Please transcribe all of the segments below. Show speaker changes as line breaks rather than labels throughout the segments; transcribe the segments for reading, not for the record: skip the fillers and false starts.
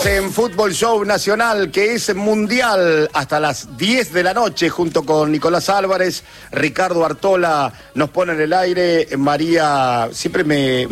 Estamos en Fútbol Show Nacional, que es mundial, hasta las 10 de la noche, junto con Nicolás Álvarez, Ricardo Artola nos pone en el aire, María, siempre me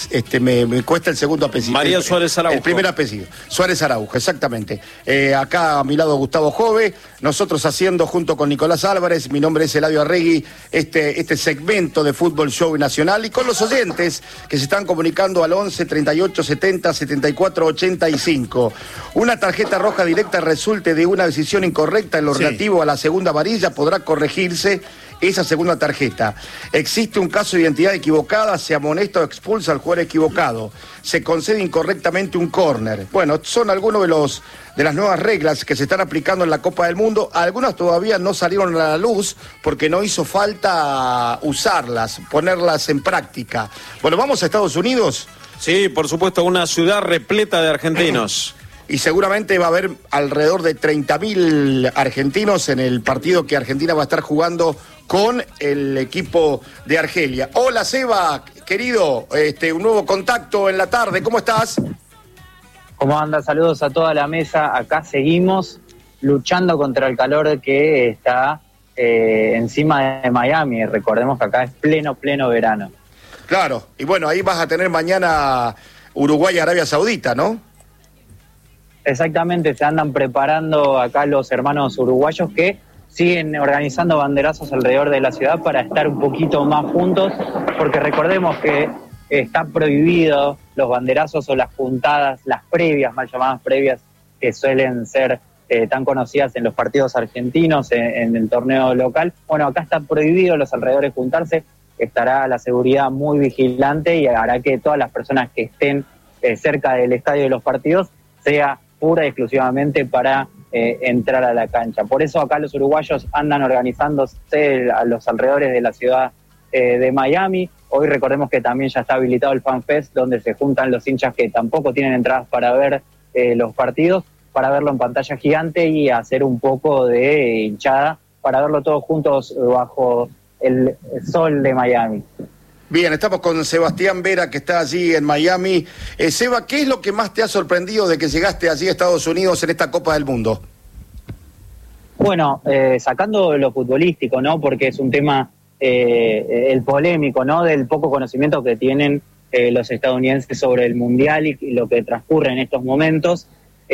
cuesta el segundo apellido.
María Suárez Araujo.
El primer apellido, Suárez Araujo, exactamente. Acá a mi lado Gustavo Jove, nosotros haciendo junto con Nicolás Álvarez, mi nombre es Eladio Arregui, este segmento de Fútbol Show Nacional, y con los oyentes que se están comunicando al 11 38 70 74 85. Una tarjeta roja directa resulte de una decisión incorrecta en lo relativo a la segunda amarilla, podrá corregirse esa segunda tarjeta. Existe un caso de identidad equivocada, se amonesta o expulsa al jugador equivocado. Se concede incorrectamente un córner. Bueno, son algunos de las nuevas reglas que se están aplicando en la Copa del Mundo. Algunas todavía no salieron a la luz porque no hizo falta usarlas, ponerlas en práctica. Bueno, ¿vamos a Estados Unidos?
Sí, por supuesto, una ciudad repleta de argentinos.
Y seguramente va a haber alrededor de 30.000 argentinos en el partido que Argentina va a estar jugando con el equipo de Argelia. Hola, Seba, querido, un nuevo contacto en la tarde, ¿cómo estás?
¿Cómo anda? Saludos a toda la mesa. Acá seguimos luchando contra el calor que está encima de Miami. Recordemos que acá es pleno verano.
Claro, y bueno, ahí vas a tener mañana Uruguay y Arabia Saudita, ¿no?
Exactamente, se andan preparando acá los hermanos uruguayos que siguen organizando banderazos alrededor de la ciudad para estar un poquito más juntos, porque recordemos que está prohibido los banderazos o las puntadas, las previas, mal llamadas previas, que suelen ser tan conocidas en los partidos argentinos, en el torneo local. Bueno, acá está prohibido los alrededores juntarse, estará la seguridad muy vigilante y hará que todas las personas que estén cerca del estadio de los partidos sea pura y exclusivamente para entrar a la cancha. Por eso acá los uruguayos andan organizándose a los alrededores de la ciudad de Miami. Hoy recordemos que también ya está habilitado el Fan Fest, donde se juntan los hinchas que tampoco tienen entradas para ver los partidos, para verlo en pantalla gigante y hacer un poco de hinchada, para verlo todos juntos bajo el sol de Miami.
Bien, estamos con Sebastián Vera, que está allí en Miami. Seba, ¿qué es lo que más te ha sorprendido de que llegaste allí a Estados Unidos en esta Copa del Mundo?
Bueno, sacando lo futbolístico, ¿no? Porque es un tema, el polémico, ¿no? Del poco conocimiento que tienen los estadounidenses sobre el Mundial y lo que transcurre en estos momentos.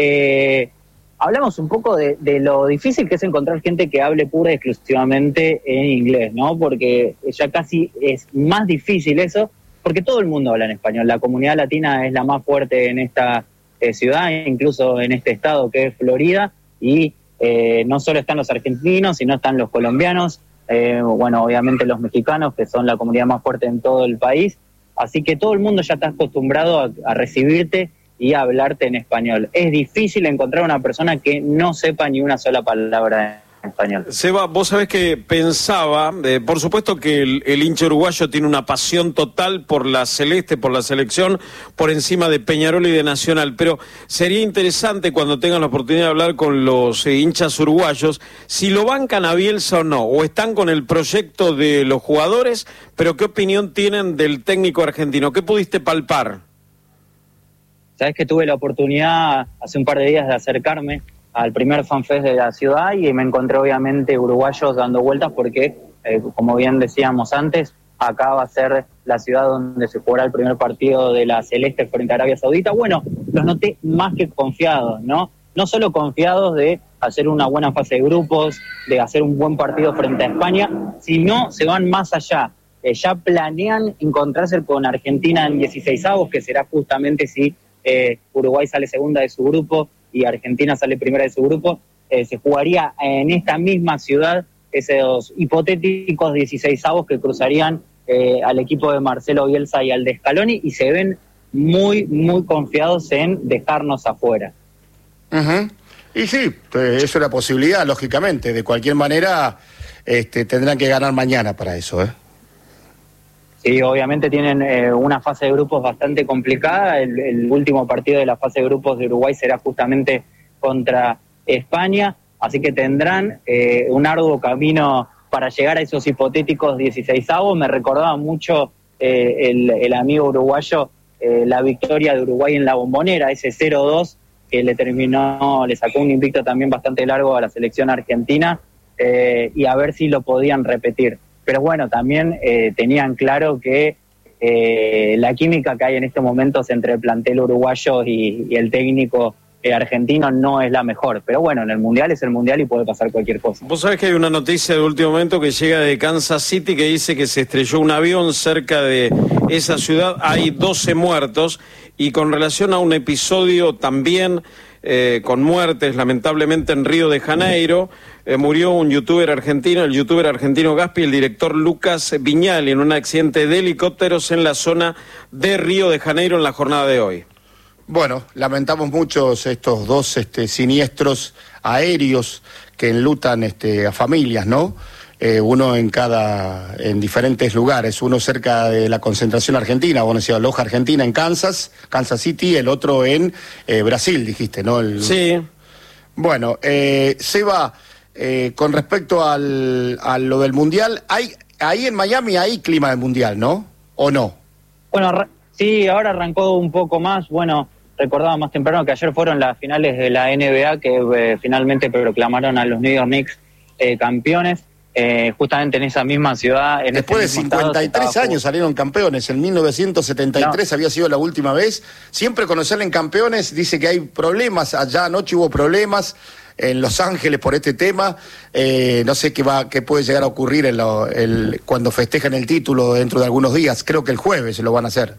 Hablamos un poco de lo difícil que es encontrar gente que hable pura y exclusivamente en inglés, ¿no? Porque ya casi es más difícil eso, porque todo el mundo habla en español. La comunidad latina es la más fuerte en esta ciudad, incluso en este estado que es Florida, y no solo están los argentinos, sino están los colombianos, bueno, obviamente los mexicanos, que son la comunidad más fuerte en todo el país. Así que todo el mundo ya está acostumbrado a recibirte y hablarte en español. Es difícil encontrar una persona que no sepa ni una sola palabra en español.
Seba, vos sabés que pensaba, por supuesto que el hincha uruguayo tiene una pasión total por la celeste, por la selección, por encima de Peñarol y de Nacional, pero sería interesante cuando tengan la oportunidad de hablar con los hinchas uruguayos, si lo bancan a Bielsa o no, o están con el proyecto de los jugadores, pero qué opinión tienen del técnico argentino, ¿qué pudiste palpar?
Sabes que tuve la oportunidad hace un par de días de acercarme al primer FanFest de la ciudad y me encontré obviamente uruguayos dando vueltas porque, como bien decíamos antes, acá va a ser la ciudad donde se jugará el primer partido de la Celeste frente a Arabia Saudita. Bueno, los noté más que confiados, ¿no? No solo confiados de hacer una buena fase de grupos, de hacer un buen partido frente a España, sino se van más allá. Ya planean encontrarse con Argentina en 16avos, que será justamente si Uruguay sale segunda de su grupo y Argentina sale primera de su grupo, se jugaría en esta misma ciudad esos hipotéticos 16avos que cruzarían al equipo de Marcelo Bielsa y al de Scaloni, y se ven muy confiados en dejarnos afuera.
Uh-huh. Y sí, es una posibilidad, lógicamente. De cualquier manera, tendrán que ganar mañana para eso,
Sí, obviamente tienen una fase de grupos bastante complicada. El último partido de la fase de grupos de Uruguay será justamente contra España, así que tendrán un arduo camino para llegar a esos hipotéticos 16avos. Me recordaba mucho el amigo uruguayo la victoria de Uruguay en la Bombonera, ese 0-2 que le sacó un invicto también bastante largo a la selección argentina, y a ver si lo podían repetir. Pero bueno, también tenían claro que la química que hay en estos momentos entre el plantel uruguayo y el técnico argentino no es la mejor. Pero bueno, en el Mundial es el Mundial y puede pasar cualquier cosa.
Vos sabés que hay una noticia de último momento que llega de Kansas City que dice que se estrelló un avión cerca de esa ciudad. Hay 12 muertos y con relación a un episodio también con muertes, lamentablemente en Río de Janeiro, murió un youtuber argentino, el youtuber argentino Gaspi, el director Lucas Viñali, en un accidente de helicópteros en la zona de Río de Janeiro en la jornada de hoy.
Bueno, lamentamos muchos estos dos siniestros aéreos que enlutan a familias, ¿no? Uno en diferentes lugares, uno cerca de la concentración argentina, bueno, decía Loja Argentina en Kansas City, el otro en Brasil, dijiste, ¿no?
Sí.
Bueno, Seba, con respecto a lo del Mundial, ahí en Miami hay clima del Mundial, ¿no? ¿O no?
Bueno, sí, ahora arrancó un poco más. Bueno, recordaba más temprano que ayer fueron las finales de la NBA que finalmente proclamaron a los New York Knicks campeones. Justamente en esa misma ciudad.
Después de 53 años salieron campeones. En 1973 había sido la última vez. Siempre cuando salen campeones dice que hay problemas. Allá anoche hubo problemas en Los Ángeles por este tema. No sé qué puede llegar a ocurrir cuando festejan el título dentro de algunos días. Creo que el jueves se lo van a hacer.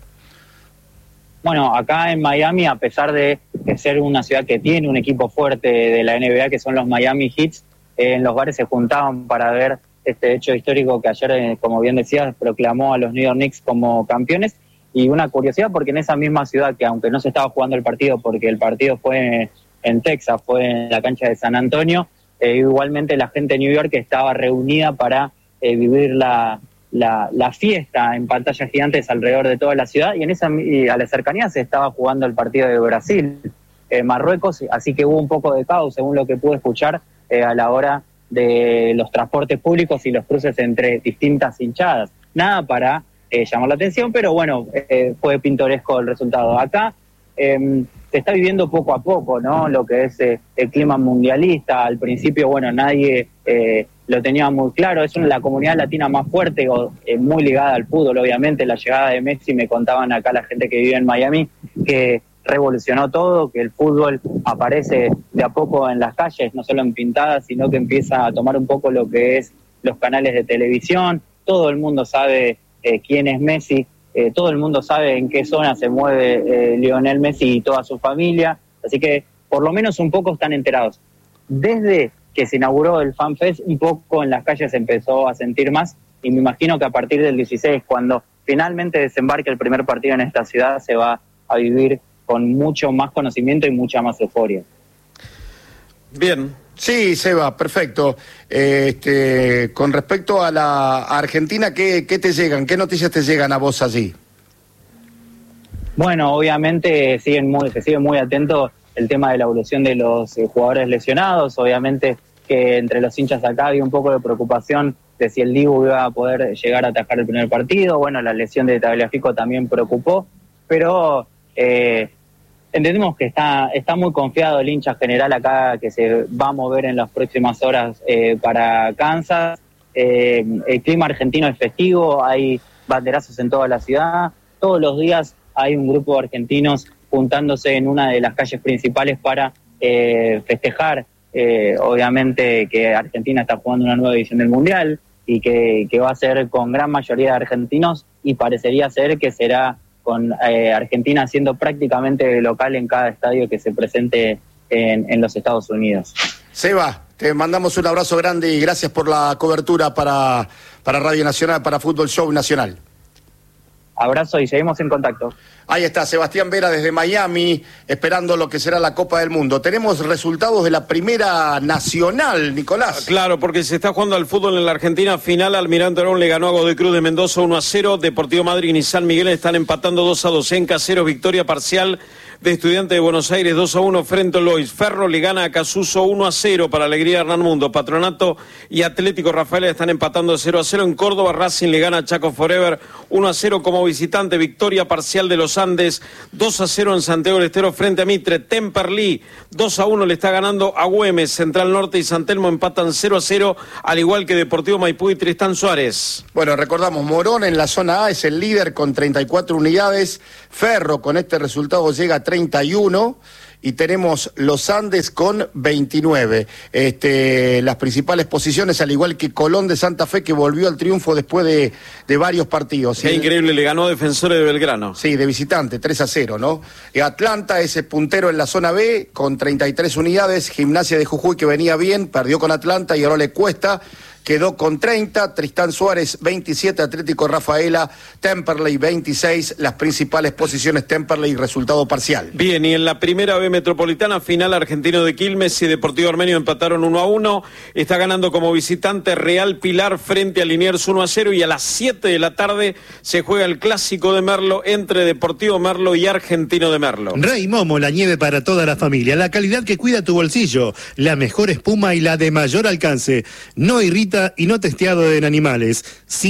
Bueno, acá en Miami, a pesar de ser una ciudad que tiene un equipo fuerte de la NBA, que son los Miami Heat, en los bares se juntaban para ver este hecho histórico que ayer, como bien decías, proclamó a los New York Knicks como campeones. Y una curiosidad, porque en esa misma ciudad, que aunque no se estaba jugando el partido, porque el partido fue en Texas, fue en la cancha de San Antonio, igualmente la gente de New York estaba reunida para vivir la fiesta en pantallas gigantes alrededor de toda la ciudad, y a la cercanía se estaba jugando el partido de Brasil, Marruecos, así que hubo un poco de caos, según lo que pude escuchar, a la hora de los transportes públicos y los cruces entre distintas hinchadas. Nada para llamar la atención, pero bueno, fue pintoresco el resultado. Acá se está viviendo poco a poco, ¿no? Lo que es el clima mundialista. Al principio, bueno, nadie lo tenía muy claro. Es la comunidad latina más fuerte, muy ligada al fútbol, obviamente. La llegada de Messi, me contaban acá la gente que vive en Miami, que revolucionó todo, que el fútbol aparece de a poco en las calles, no solo en pintadas, sino que empieza a tomar un poco lo que es los canales de televisión. Todo el mundo sabe quién es Messi, todo el mundo sabe en qué zona se mueve Lionel Messi y toda su familia, así que por lo menos un poco están enterados. Desde que se inauguró el FanFest, un poco en las calles se empezó a sentir más, y me imagino que a partir del 16, cuando finalmente desembarque el primer partido en esta ciudad, se va a vivir con mucho más conocimiento y mucha más euforia.
Bien.
Sí, Seba, perfecto. Con respecto a la Argentina, ¿qué te llegan? ¿Qué noticias te llegan a vos allí?
Bueno, obviamente se sigue muy atento el tema de la evolución de los jugadores lesionados. Obviamente que entre los hinchas acá había un poco de preocupación de si el Dibu iba a poder llegar a atajar el primer partido. Bueno, la lesión de Tagliafico también preocupó, pero entendemos que está muy confiado el hincha general acá, que se va a mover en las próximas horas para Kansas. El clima argentino es festivo, hay banderazos en toda la ciudad. Todos los días hay un grupo de argentinos juntándose en una de las calles principales para festejar, obviamente, que Argentina está jugando una nueva edición del Mundial y que va a ser con gran mayoría de argentinos, y parecería ser que será con Argentina siendo prácticamente local en cada estadio que se presente en los Estados Unidos.
Seba, te mandamos un abrazo grande y gracias por la cobertura para Radio Nacional, para Fútbol Show Nacional.
Abrazo y seguimos en contacto.
Ahí está Sebastián Vera desde Miami, esperando lo que será la Copa del Mundo. Tenemos resultados de la Primera Nacional, Nicolás.
Claro, porque se está jugando al fútbol en la Argentina. Final, Almirante Brown le ganó a Godoy Cruz de Mendoza 1-0. Deportivo Madryn y San Miguel están empatando 2-2 en Caseros. Victoria parcial de Estudiantes de Buenos Aires 2-1 frente a Lois. Ferro le gana a Casuso 1-0 para alegría de Hernán Mundo. Patronato y Atlético Rafaela están empatando 0-0 en Córdoba. Racing le gana a Chaco Forever 1-0 como visitante. Victoria parcial de los Andes 2-0 en Santiago del Estero frente a Mitre. Temperley 2-1 le está ganando a Güemes. Central Norte y San Telmo empatan 0-0, al igual que Deportivo Maipú y Tristán Suárez.
Bueno, recordamos, Morón en la zona A es el líder con 34 unidades. Ferro con este resultado llega a 31. Y tenemos los Andes con 29. Las principales posiciones, al igual que Colón de Santa Fe, que volvió al triunfo después de varios partidos.
Qué increíble, le ganó a Defensores de Belgrano.
Sí, de visitante, 3-0, ¿no? Atlanta es el puntero en la zona B, con 33 unidades. Gimnasia de Jujuy, que venía bien, perdió con Atlanta y ahora le cuesta. Quedó con 30, Tristán Suárez 27, Atlético Rafaela, Temperley 26, las principales posiciones Temperley, resultado parcial.
Bien, y en la primera B metropolitana, final Argentino de Quilmes y Deportivo Armenio empataron 1-1, está ganando como visitante Real Pilar frente a Liniers 1-0 y a las 7 de la tarde se juega el clásico de Merlo entre Deportivo Merlo y Argentino de Merlo.
Rey Momo, la nieve para toda la familia, la calidad que cuida tu bolsillo, la mejor espuma y la de mayor alcance, no irrita y no testeado en animales.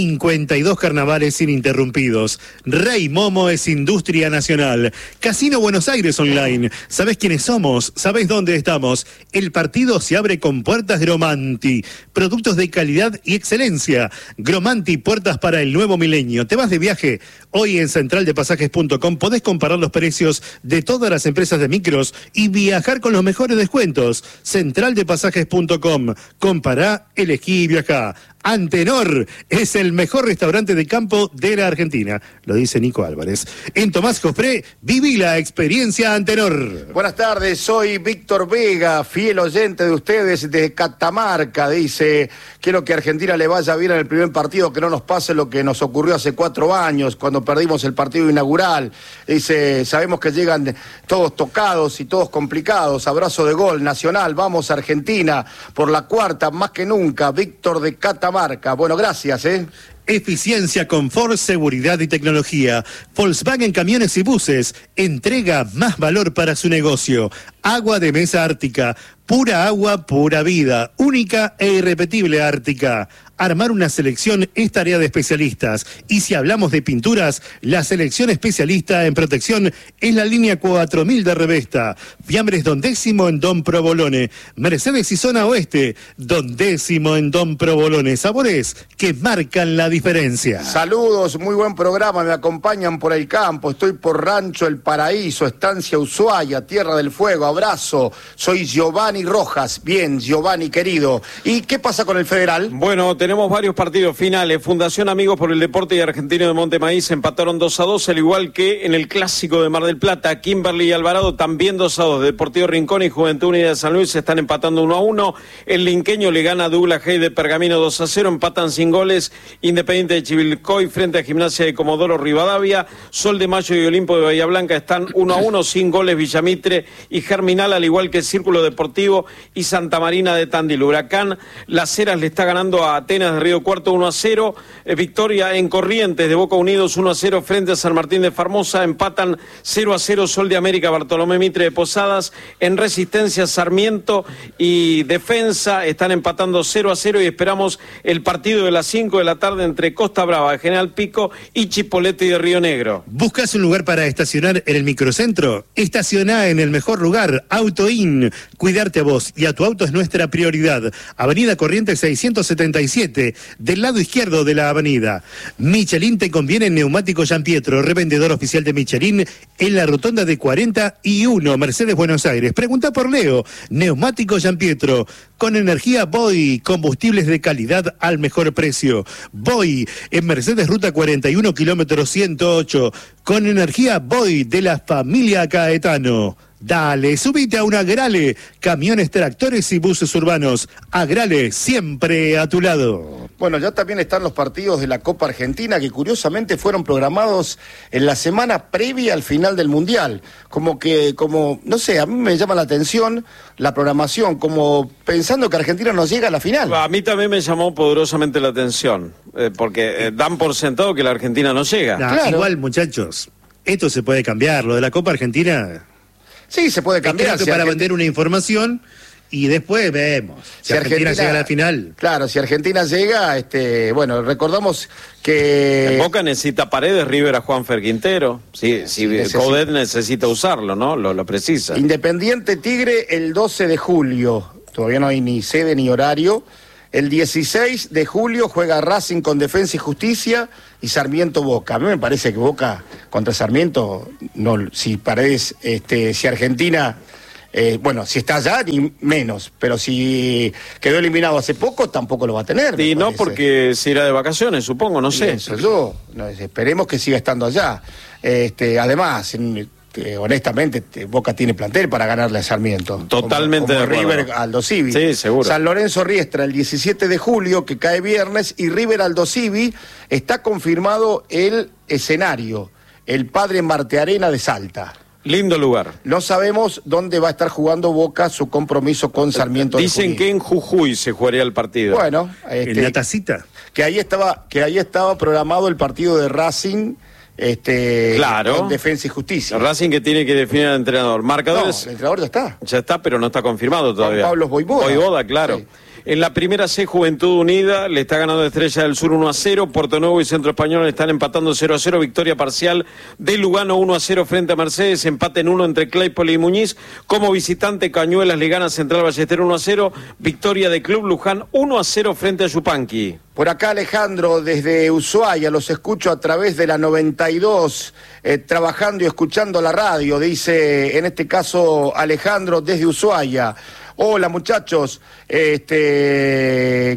52 carnavales ininterrumpidos. Rey Momo es industria nacional. Casino Buenos Aires Online. ¿Sabés quiénes somos? ¿Sabés dónde estamos? El partido se abre con puertas Gromanti. Productos de calidad y excelencia. Gromanti, puertas para el nuevo milenio. ¿Te vas de viaje? Hoy en centraldepasajes.com podés comparar los precios de todas las empresas de micros y viajar con los mejores descuentos. Centraldepasajes.com. Compará, elegí y viajá. Antenor es el mejor restaurante de campo de la Argentina, lo dice Nico Álvarez. En Tomás Jofré, viví la experiencia Antenor.
Buenas tardes, soy Víctor Vega, fiel oyente de ustedes de Catamarca. Dice, quiero que Argentina le vaya bien en el primer partido, que no nos pase lo que nos ocurrió hace 4 años, cuando perdimos el partido inaugural. Dice, sabemos que llegan todos tocados y todos complicados. Abrazo de gol, Nacional, vamos Argentina, por la cuarta, más que nunca. Víctor de Catamarca. Bueno, gracias,
Eficiencia, confort, seguridad y tecnología. Volkswagen Camiones y Buses entrega más valor para su negocio. Agua de mesa Ártica, pura agua, pura vida, única e irrepetible Ártica. Armar una selección es tarea de especialistas. Y si hablamos de pinturas, la selección especialista en protección es la línea 4000 de Revesta. Fiambres Don Décimo en Don Provolone. Mercedes y Zona Oeste, Don Décimo en Don Provolone. Sabores que marcan la diferencia.
Saludos, muy buen programa, me acompañan por el campo, estoy por Rancho El Paraíso, Estancia Ushuaia, Tierra del Fuego, abrazo, soy Giovanni Rojas. Bien, Giovanni querido. ¿Y qué pasa con el Federal?
Bueno, tenemos varios partidos finales. Fundación Amigos por el Deporte y Argentino de Montemaíz empataron 2-2, al igual que en el Clásico de Mar del Plata. Kimberly y Alvarado también 2-2. Deportivo Rincón y Juventud Unida de San Luis se están empatando 1-1. El Linqueño le gana a Douglas Hay de Pergamino 2-0. Empatan sin goles Independiente de Chivilcoy frente a Gimnasia de Comodoro Rivadavia. Sol de Mayo y Olimpo de Bahía Blanca están 1-1, sin goles Villamitre y Germinal, al igual que Círculo Deportivo y Santa Marina de Tandil. Huracán Las Heras le está ganando a Atenas de Río Cuarto 1-0. Victoria en Corrientes de Boca Unidos 1-0 frente a San Martín de Formosa. Empatan 0-0 Sol de América Bartolomé Mitre de Posadas. En Resistencia Sarmiento y Defensa están empatando 0-0 y esperamos el partido de las 5 de la tarde entre Costa Brava de General Pico y Chipoleti de Río Negro.
¿Buscas un lugar para estacionar en el microcentro? Estacioná en el mejor lugar, AutoIn. Cuidarte a vos y a tu auto es nuestra prioridad. Avenida Corrientes 677, del lado izquierdo de la avenida. Michelin te conviene en Neumático Giampietro, revendedor oficial de Michelin en la rotonda de 41, Mercedes Buenos Aires. Pregunta por Leo. Neumático Giampietro, con energía Boy, combustibles de calidad al mejor precio. Boy, en Mercedes Ruta 41, kilómetro 108, con energía Boy de la familia Caetano. Dale, subite a un Agrale, camiones, tractores y buses urbanos. Agrale, siempre a tu lado.
Bueno, ya también están los partidos de la Copa Argentina que curiosamente fueron programados en la semana previa al final del Mundial. No sé, a mí me llama la atención la programación, como pensando que Argentina no llega a la final.
A mí también me llamó poderosamente la atención, porque dan por sentado que la Argentina no llega.
Claro. Igual, muchachos, esto se puede cambiar, lo de la Copa Argentina
Sí, se puede cambiar.
Creo que para vender una información y después vemos. Si Argentina llega a la final.
Claro, si Argentina llega, bueno, recordamos que...
Boca necesita Paredes, River a Juanfer Quintero. Si Coudet necesita usarlo, ¿no? Lo precisa.
Independiente Tigre el 12 de julio. Todavía no hay ni sede ni horario. El 16 de julio juega Racing con Defensa y Justicia y Sarmiento Boca. A mí me parece que Boca contra Sarmiento, no, si Paredes, si Argentina, si está allá, ni menos, pero si quedó eliminado hace poco, tampoco lo va a tener.
Y no porque se irá de vacaciones, supongo, no sé.
Esperemos que siga estando allá. Además, honestamente, Boca tiene plantel para ganarle a Sarmiento.
Totalmente
como
de acuerdo.
River Aldosivi.
Sí, seguro.
San Lorenzo Riestra el 17 de julio, que cae viernes, y River Aldosivi está confirmado el escenario, el Padre Martearena de Salta.
Lindo lugar.
No sabemos dónde va a estar jugando Boca su compromiso con Sarmiento.
Dicen que en Jujuy se jugaría el partido.
Bueno,
en la tacita.
Que ahí estaba programado el partido de Racing.
Claro.
Con Defensa y Justicia.
El Racing que tiene que definir al entrenador. Marcadores.
No, el entrenador ya está.
Ya está, pero no está confirmado todavía.
Juan Pablo Voivoda.
Voivoda, claro. Sí. En la primera C, Juventud Unida le está ganando Estrella del Sur 1-0. Porto Nuevo y Centro Español están empatando 0-0. Victoria parcial de Lugano 1-0 frente a Mercedes. Empate en 1 entre Claypole y Muñiz. Como visitante, Cañuelas le gana Central Ballester 1-0. Victoria de Club Luján 1-0 frente a Yupanqui.
Por acá Alejandro, desde Ushuaia, los escucho a través de la 92, trabajando y escuchando la radio, dice en este caso Alejandro desde Ushuaia. Hola muchachos, estoy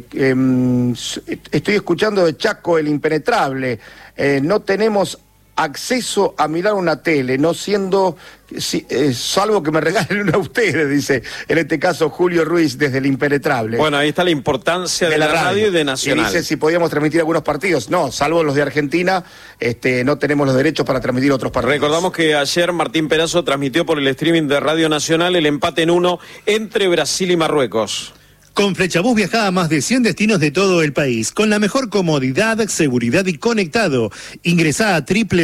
escuchando de Chaco el Impenetrable, no tenemos acceso a mirar una tele, no siendo, salvo que me regalen una a ustedes, dice en este caso Julio Ruiz desde el Impenetrable.
Bueno, ahí está la importancia de la radio y de Nacional.
Y dice si podíamos transmitir algunos partidos. No, salvo los de Argentina, no tenemos los derechos para transmitir otros partidos.
Recordamos que ayer Martín Perazo transmitió por el streaming de Radio Nacional el empate en 1 entre Brasil y Marruecos.
Con Flechabús viaja a más de 100 destinos de todo el país, con la mejor comodidad, seguridad y conectado. Ingresá a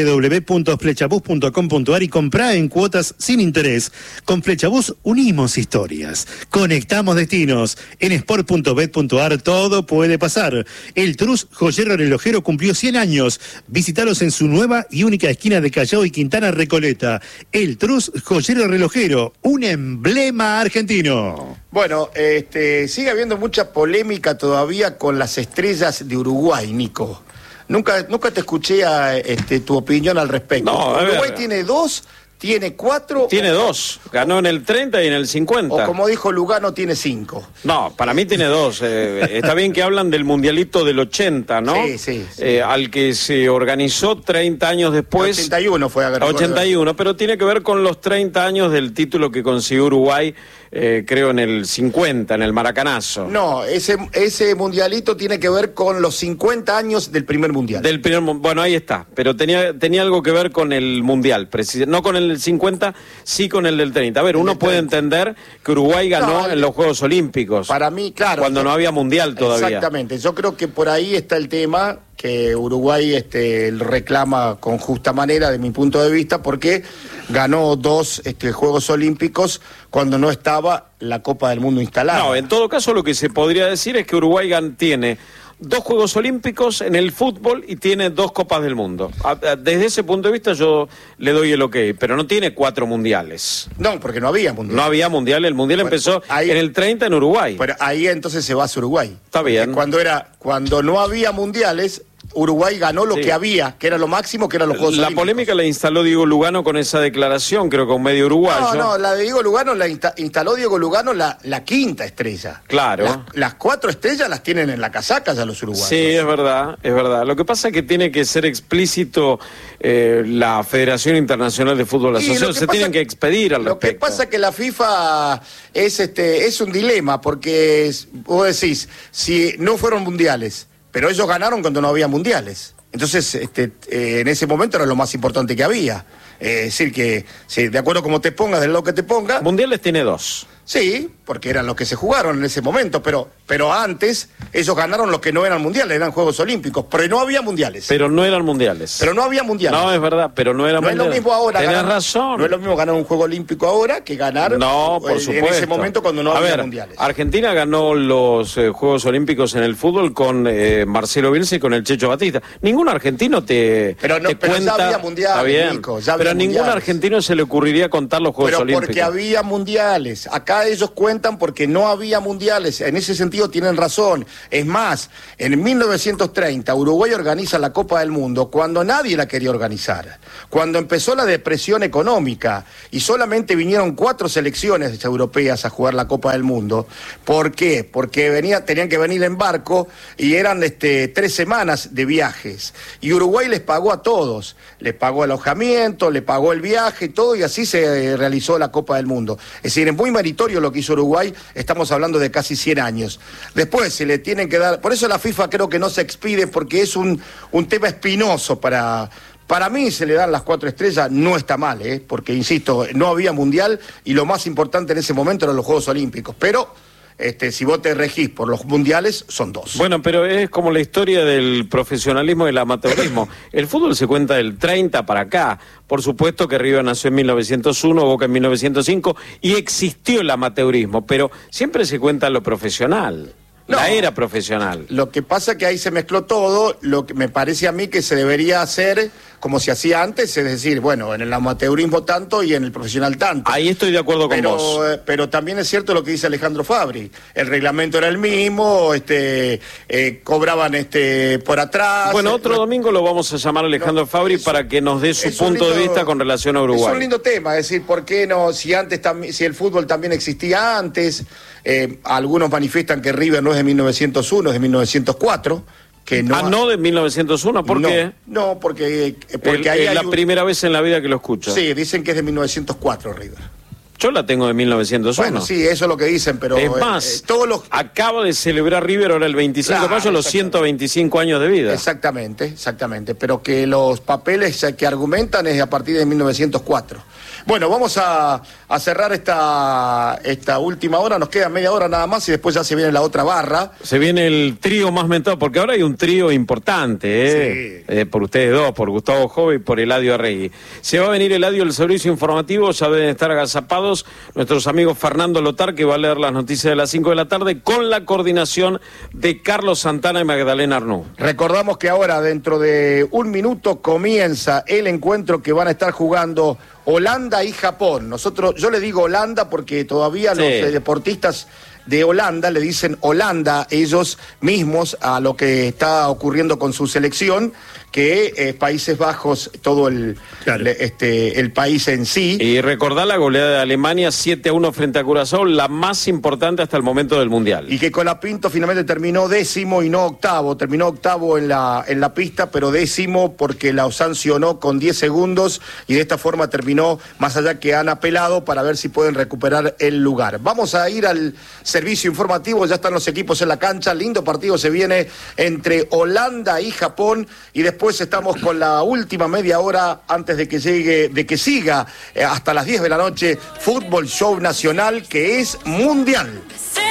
www.flechabús.com.ar y comprá en cuotas sin interés. Con Flechabús unimos historias, conectamos destinos. En sport.bet.ar todo puede pasar. El Trus Joyero Relojero cumplió 100 años. Visítalos en su nueva y única esquina de Callao y Quintana Recoleta. El Trus Joyero Relojero, un emblema argentino.
Bueno, sigue habiendo mucha polémica todavía con las estrellas de Uruguay, Nico. Nunca te escuché tu opinión al respecto.
No,
Uruguay tiene 2, tiene 4...
Tiene 2, ganó en el 30 y en el 50.
O como dijo Lugano, tiene 5.
No, para mí tiene 2. Está bien que hablan del mundialito del 80, ¿no?
Sí.
Al que se organizó 30 años después.
81 fue a ganar.
81, pero tiene que ver con los 30 años del título que consiguió Uruguay, creo en el 50, en el Maracanazo.
No, ese mundialito tiene que ver con los 50 años del primer mundial.
Bueno, ahí está, pero tenía algo que ver con el mundial, no con el 50, sí con el del 30. A ver, uno puede entender que Uruguay ganó en los Juegos Olímpicos.
Para mí, claro.
Cuando no había mundial todavía.
Exactamente, yo creo que por ahí está el tema que Uruguay reclama con justa manera, de mi punto de vista, porque ganó 2 Juegos Olímpicos cuando no estaba la Copa del Mundo instalada.
No, en todo caso lo que se podría decir es que Uruguay tiene 2 Juegos Olímpicos en el fútbol y tiene 2 Copas del Mundo. Desde ese punto de vista yo le doy el ok, pero no tiene 4 mundiales.
No, porque no había mundial.
No había mundial, el mundial empezó en el 30 en Uruguay.
Pero ahí entonces se va a Uruguay.
Está bien.
Cuando no había mundiales, Uruguay ganó lo que había, que era lo máximo, que eran los Juegos Olímpicos.
La polémica la instaló Diego Lugano con esa declaración, creo que un medio uruguayo.
No, la de Diego Lugano la instaló Diego Lugano la 5ª estrella.
Claro.
Las 4 estrellas las tienen en la casaca ya los uruguayos.
Sí, es verdad. Lo que pasa es que tiene que ser explícito la Federación Internacional de Fútbol Asociado. Se tienen que expedir al respecto.
Lo que pasa es que la FIFA es un dilema, porque vos decís, si no fueron mundiales, pero ellos ganaron cuando no había mundiales. Entonces, en ese momento era lo más importante que había. Es decir, que de acuerdo como te pongas, del lado que te ponga...
Mundiales tiene 2.
Sí, porque eran los que se jugaron en ese momento, pero antes ellos ganaron los que no eran mundiales, eran Juegos Olímpicos, pero no había mundiales.
Pero no eran mundiales.
Pero no había mundiales.
No, es verdad, pero no eran mundiales.
No es lo mismo ahora.
Tenés razón.
No es lo mismo ganar un Juego Olímpico ahora que ganar
por supuesto.
en ese momento cuando no había mundiales.
Argentina ganó los Juegos Olímpicos en el fútbol con Marcelo Bielsa y con el Checho Batista. Ningún argentino te cuenta...
ya había mundiales, Nico, ya había
pero a ningún
mundiales.
Argentino se le ocurriría contar los Juegos Olímpicos.
Porque había mundiales. Acá ellos cuentan porque no había mundiales. En ese sentido tienen razón. Es más, en 1930 Uruguay organiza la Copa del Mundo cuando nadie la quería organizar. Cuando empezó la depresión económica y solamente vinieron 4 selecciones europeas a jugar la Copa del Mundo. ¿Por qué? Porque tenían que venir en barco y eran 3 semanas de viajes. Y Uruguay les pagó a todos. Les pagó alojamiento, le pagó el viaje y todo, y así se realizó la Copa del Mundo. Es decir, es muy meritorio lo que hizo Uruguay, estamos hablando de casi 100 años. Después se le tienen que dar, por eso la FIFA creo que no se expide, porque es un tema espinoso para mí. Se le dan las 4 estrellas, no está mal, porque insisto, no había mundial y lo más importante en ese momento eran los Juegos Olímpicos, pero... si vos te regís por los mundiales, son 2.
Bueno, pero es como la historia del profesionalismo y el amateurismo. El fútbol se cuenta del 30 para acá. Por supuesto que River nació en 1901, Boca en 1905, y existió el amateurismo, pero siempre se cuenta lo profesional.
No,
la era profesional.
Lo que pasa es que ahí se mezcló todo. Lo que me parece a mí que se debería hacer como se hacía antes, es decir, bueno, en el amateurismo tanto y en el profesional tanto.
Ahí estoy de acuerdo con vos.
Pero también es cierto lo que dice Alejandro Fabri. El reglamento era el mismo, cobraban por atrás.
Bueno, otro domingo lo vamos a llamar a Alejandro Fabri para que nos dé su punto de vista con relación a Uruguay.
Es un lindo tema, es decir, ¿por qué no? Si el fútbol también existía antes, algunos manifiestan que River no es de 1901, es de 1904.
No de 1901, ¿por qué?
No, porque
ahí es la primera vez en la vida que lo escucho.
Sí, dicen que es de 1904 River.
Yo la tengo de 1901.
Bueno, sí, eso es lo que dicen, pero...
Es más, acaba de celebrar River ahora el 25 de mayo los 125 años de vida.
Exactamente, pero que los papeles que argumentan es a partir de 1904. Bueno, vamos a cerrar esta última hora, nos queda media hora nada más y después ya se viene la otra barra.
Se viene el trío más mentado, porque ahora hay un trío importante,
Sí.
Por ustedes dos, por Gustavo Jove y por Eladio Arregui. Se va a venir Eladio del servicio informativo, ya deben estar agazapados nuestros amigos Fernando Lotar, que va a leer las noticias de las 5 de la tarde, con la coordinación de Carlos Santana y Magdalena Arnú.
Recordamos que ahora, dentro de un minuto, comienza el encuentro que van a estar jugando Holanda y Japón. Yo le digo Holanda porque todavía los deportistas de Holanda le dicen Holanda ellos mismos a lo que está ocurriendo con su selección, que Países Bajos, todo el país en sí.
Y recordá la goleada de Alemania 7-1 frente a Curazao, la más importante hasta el momento del Mundial.
Y que Colapinto finalmente terminó 10º y no 8º, terminó 8º en la pista, pero 10º porque la sancionó con 10 segundos y de esta forma terminó, más allá que han apelado para ver si pueden recuperar el lugar. Vamos a ir al servicio informativo, ya están los equipos en la cancha, lindo partido se viene entre Holanda y Japón, y después estamos con la última media hora antes de que siga hasta las 10 de la noche Fútbol Show Nacional, que es mundial.